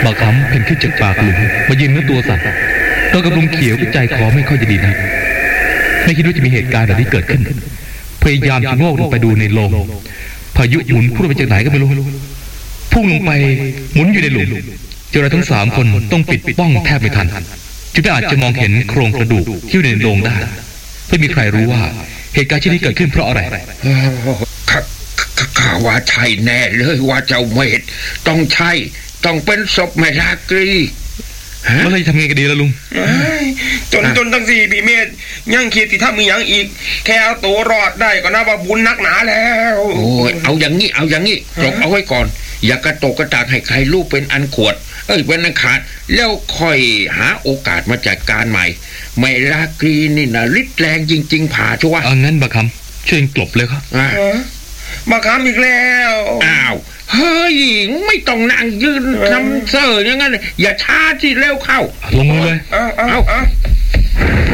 บางคำเพ่นขึ้นจากปากลุงมายืนเนื้อตัวสั่นตัวกับลุงเขียวใจคอไม่ค่อยจะดีนะไม่คิดว่าจะมีเหตุการณ์แบบนี้เกิดขึ้นพยายามจะโง่ลงไปดูในโลงพายุหมุนพุ่งไปจากไหนก็ไม่รู้พุ่งลงไปหมุนอยู่ในหลุมจนเราทั้ง3 คนต้องปิดป้องแทบไม่ทันจึงไม่อาจจะมองเห็นโครงกระดูกที่อยู่ในโลงได้ไม่มีใครรู้ว่าเหตุการณ์เช่นนี้เกิดขึ้นเพราะอะไรข้าว่าใช่แน่เลยว่าเจ้าเมธต้องใช่ต้องเป็นศพแม่ราตรีแล้วเราจะทำไงกันดีล่ะลุงจนทั้ง4พี่เมธยังคิดที่ถ้ามีอย่างอีกแค่เอาตัวรอดได้ก็น่าว่าบุญนักหนาแล้วโอ้ยเอาอย่างนี้จบเอาไว้ก่อนอย่ากระโตกกระตากให้ใครรู้เป็นอันขวดเป็นอันขาดแล้วค่อยหาโอกาสมาจัดการใหม่แม่ราตรีนี่นะฤทธิ์แรงจริงๆผ่าชัวร์งั้นบะคำช่วยกลบเลยครับบะคำอีกแล้วอ้าวเฮ้ยไม่ต้องนั่งยืนทำเซ่ออย่างนั้นอย่าช้าที่เร็วเข้าลงมือเลยเอา